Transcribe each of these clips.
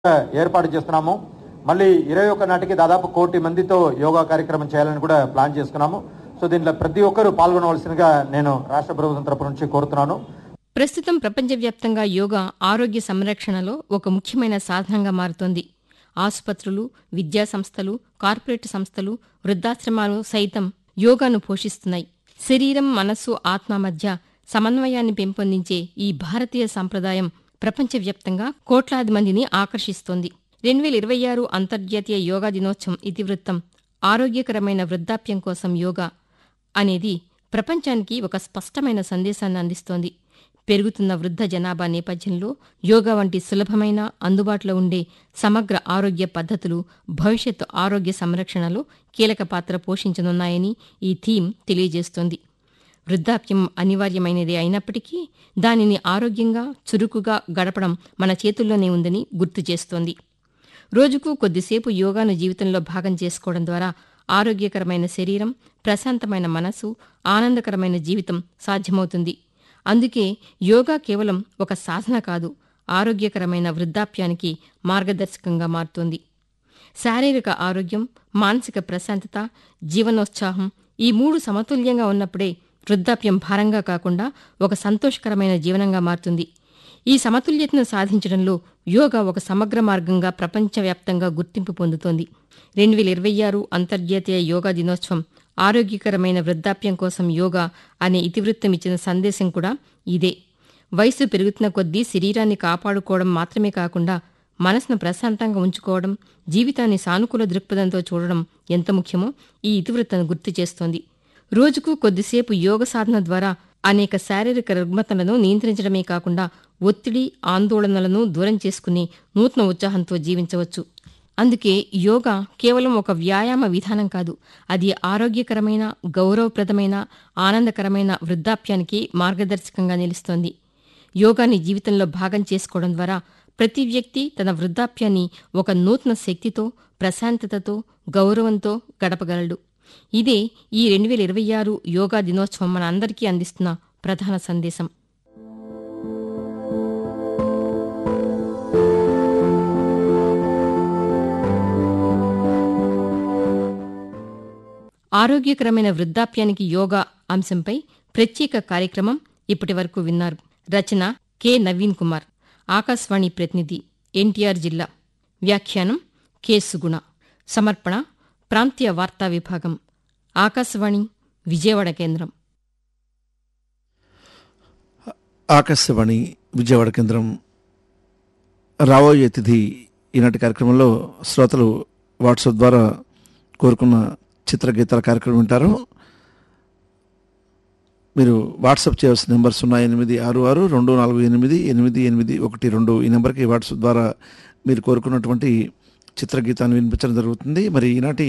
ఏర్పాటు చేస్తున్నాము. మళ్ళీ 21 నాటికి దాదాపు 1 కోటి మందితో యోగా కార్యక్రమం చేయాలని కూడా ప్లాన్ చేసుకున్నాము. సో దీంట్లో ప్రతి ఒక్కరూ పాల్గొనవలసిందిగా నేను రాష్ట్ర ప్రభుత్వం తరపు నుంచి కోరుతున్నాను. ప్రస్తుతం ప్రపంచవ్యాప్తంగా యోగా ఆరోగ్య సంరక్షణలో ఒక ముఖ్యమైన సాధనంగా మారుతోంది. ఆసుపత్రులు, విద్యా సంస్థలు, కార్పొరేట్ సంస్థలు, వృద్ధాశ్రమాలు సైతం యోగాను పోషిస్తున్నాయి. శరీరం, మనస్సు, ఆత్మ మధ్య సమన్వయాన్ని పెంపొందించే ఈ భారతీయ సంప్రదాయం ప్రపంచవ్యాప్తంగా కోట్లాది మందిని ఆకర్షిస్తోంది. 2026 అంతర్జాతీయ యోగా దినోత్సవం ఇతివృత్తం ఆరోగ్యకరమైన వృద్ధాప్యం కోసం యోగా అనేది ప్రపంచానికి ఒక స్పష్టమైన సందేశాన్ని అందిస్తోంది. పెరుగుతున్న వృద్ధ జనాభా నేపథ్యంలో యోగా వంటి సులభమైన, అందుబాటులో ఉండే సమగ్ర ఆరోగ్య పద్ధతులు భవిష్యత్తు ఆరోగ్య సంరక్షణలో కీలక పాత్ర పోషించనున్నాయని ఈ థీమ్ తెలియజేస్తోంది. వృద్ధాప్యం అనివార్యమైనదే అయినప్పటికీ దానిని ఆరోగ్యంగా, చురుకుగా గడపడం మన చేతుల్లోనే ఉందని గుర్తు చేస్తోంది. రోజుకు కొద్దిసేపు యోగాను జీవితంలో భాగం చేసుకోవడం ద్వారా ఆరోగ్యకరమైన శరీరం, ప్రశాంతమైన మనసు, ఆనందకరమైన జీవితం సాధ్యమవుతుంది. అందుకే యోగా కేవలం ఒక సాధన కాదు, ఆరోగ్యకరమైన వృద్ధాప్యానికి మార్గదర్శకంగా మారుతోంది. శారీరక ఆరోగ్యం, మానసిక ప్రశాంతత, జీవనోత్సాహం ఈ 3 సమతుల్యంగా ఉన్నప్పుడే వృద్ధాప్యం భారంగా కాకుండా ఒక సంతోషకరమైన జీవనంగా మారుతుంది. ఈ సమతుల్యతను సాధించడంలో యోగా ఒక సమగ్ర మార్గంగా ప్రపంచవ్యాప్తంగా గుర్తింపు పొందుతోంది. 2026 అంతర్జాతీయ యోగా దినోత్సవం ఆరోగ్యకరమైన వృద్ధాప్యం కోసం యోగా అనే ఇతివృత్తం ఇచ్చిన సందేశం కూడా ఇదే. వయసు పెరుగుతున్న కొద్దీ శరీరాన్ని కాపాడుకోవడం మాత్రమే కాకుండా మనసును ప్రశాంతంగా ఉంచుకోవడం, జీవితాన్ని సానుకూల దృక్పథంతో చూడడం ఎంత ముఖ్యమో ఈ ఇతివృత్తం గుర్తు చేస్తోంది. రోజుకు కొద్దిసేపు యోగ సాధన ద్వారా అనేక శారీరక రుగ్మతలను నియంత్రించడమే కాకుండా ఒత్తిడి, ఆందోళనలను దూరం చేసుకుని నూతన ఉత్సాహంతో జీవించవచ్చు. అందుకే యోగా కేవలం ఒక వ్యాయామ విధానం కాదు, అది ఆరోగ్యకరమైన, గౌరవప్రదమైన, ఆనందకరమైన వృద్ధాప్యానికి మార్గదర్శకంగా నిలుస్తోంది. యోగాని జీవితంలో భాగం చేసుకోవడం ద్వారా ప్రతి వ్యక్తి తన వృద్ధాప్యాన్ని ఒక నూతన శక్తితో, ప్రశాంతతతో, గౌరవంతో గడపగలడు. ఇదే ఈ 2026 యోగా దినోత్సవం మన అందరికీ అందిస్తున్న ప్రధాన సందేశం. ఆరోగ్యకరమైన వృద్ధాప్యానికి యోగా అంశంపై ప్రత్యేక కార్యక్రమం ఇప్పటి వరకు విన్నారు. రచన కె. నవీన్ కుమార్, ఆకాశవాణి ప్రతినిధి, ఎన్టీఆర్ జిల్లా. వ్యాఖ్యానం కె. సుగుణ. సమర్పణ ప్రాంతీయ వార్తా విభాగం, ఆకాశవాణి విజయవాడ కేంద్రం. ఆకాశవాణి విజయవాడ కేంద్రం. రాబోయే తిథి ఈనాటి కార్యక్రమంలో శ్రోతలు వాట్సాప్ ద్వారా కోరుకున్న చిత్రగీతాల కార్యక్రమం వింటారు. మీరు వాట్సాప్ చేయవలసిన నెంబర్ 086624888812 ఈ నెంబర్కి వాట్సాప్ ద్వారా మీరు కోరుకున్నటువంటి చిత్రగీతాన్ని వినిపించడం జరుగుతుంది. మరి ఈనాటి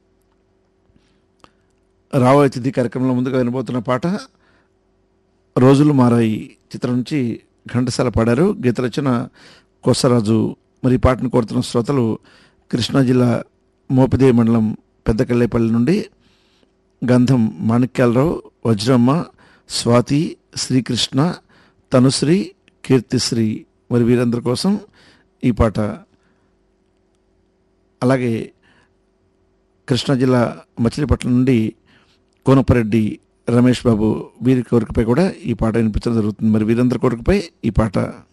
రాబోయే తిథి కార్యక్రమంలో ముందుగా వినబోతున్న పాట రోజులు మారాయి చిత్రం నుంచి ఘంటసాల పాడారు. గీత రచన కొసరాజు. మరి ఈ పాటను కోరుతున్న శ్రోతలు కృష్ణా జిల్లా మోపిదే మండలం పెద్దకల్లేపల్లి నుండి గంధం మాణిక్యాలరావు, వజ్రమ్మ, స్వాతి, శ్రీకృష్ణ, తనుశ్రీ, కీర్తిశ్రీ. మరి వీరందరి కోసం ఈ పాట. అలాగే కృష్ణా జిల్లా మచిలీపట్నం నుండి కోనపరెడ్డి రమేష్ బాబు, వీరి కోరికపై కూడా ఈ పాట వినిపించడం జరుగుతుంది. మరి వీరందరి కోరికపై ఈ పాట.